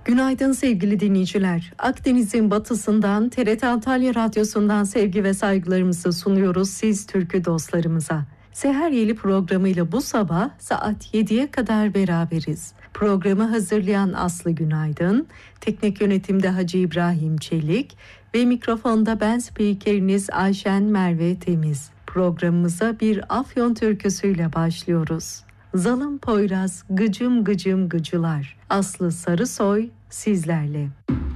Günaydın sevgili dinleyiciler. Akdeniz'in batısından TRT Antalya Radyosu'ndan sevgi ve saygılarımızı sunuyoruz siz türkü dostlarımıza. Seher Yeli programıyla bu sabah saat 7'ye kadar beraberiz. Programı hazırlayan Aslı Günaydın, teknik yönetimde Hacı İbrahim Çelik ve mikrofonda ben spikeriniz Ayşen Merve Temiz. Programımıza bir Afyon türküsüyle başlıyoruz. Zalım Poyraz gıcım gıcım gıcılar. Aslı Sarısoy sizlerle.